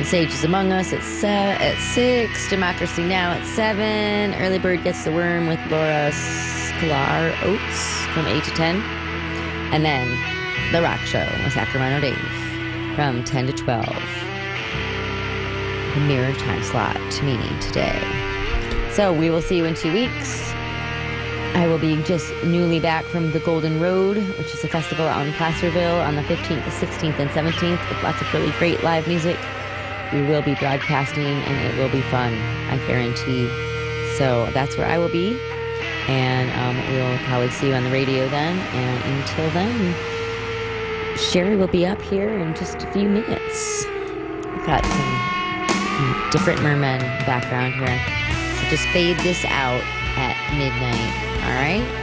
Sages Among Us at 6. Democracy Now! At 7. Early Bird Gets the Worm with Laura Sklar Oates from 8 to 10. And then The Rock Show with Sacramento Dave from 10 to 12. The mirror time slot to me today. So we will see you in 2 weeks. I will be just newly back from the Golden Road, which is a festival out in Placerville on the 15th, the 16th, and 17th with lots of really great live music. We will be broadcasting, and it will be fun, I guarantee. So that's where I will be, and we'll probably see you on the radio then. And until then, Sherry will be up here in just a few minutes. We've got some different mermen background here. So just fade this out at midnight. All right?